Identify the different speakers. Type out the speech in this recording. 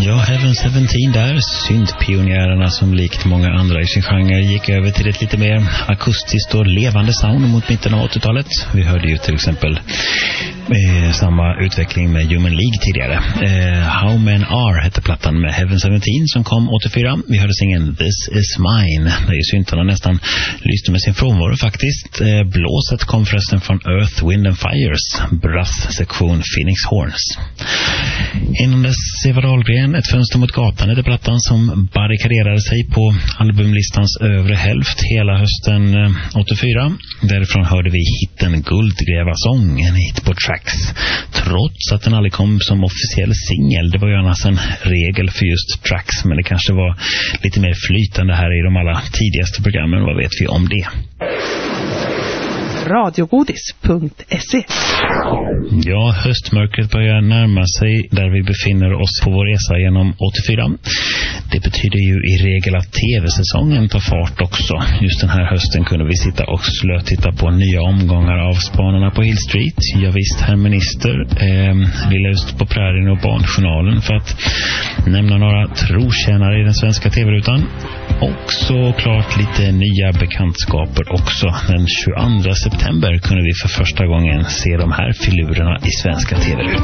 Speaker 1: Ja, Heaven 17 där, syntpionjärerna som likt många andra i sin genre gick över till ett lite mer akustiskt och levande sound mot mitten av 80-talet. Vi hörde ju till exempel samma utveckling med Human League tidigare. How Men Are hette plattan med Heaven 17 som kom 84. Vi hörde singeln This Is Mine, där ju syntarna nästan lyste med sin frånvaro faktiskt. Blåset kom förresten från Earth, Wind and Fires, brass-sektion Phoenix Horns. Innan dess Eva Dahlgren, Ett fönster mot gatan hette plattan som barrikaderade sig på albumlistans övre hälft hela hösten 84. Därifrån hörde vi hitten Guldgrävarsång, en hit på Tracks, trots att den aldrig kom som officiell singel. Det var ju annars en regel för just Tracks, men det kanske var lite mer flytande här i de allra tidigaste programmen. Vad vet vi om det?
Speaker 2: Radiogodis.se.
Speaker 1: Ja, höstmörkret börjar närma sig där vi befinner oss på vår resa genom 84. Det betyder ju i regel att tv-säsongen tar fart också. Just den här hösten kunde vi sitta och titta på nya omgångar av Spanarna på Hill Street. Ja visst, Herr Minister, Lilla Öst på prärien och Barnjournalen, för att nämna några trotjänare i den svenska tv-rutan. Och såklart lite nya bekantskaper också. Den 22 september kunde vi för första gången se de här filurerna i svenska tv-rutan.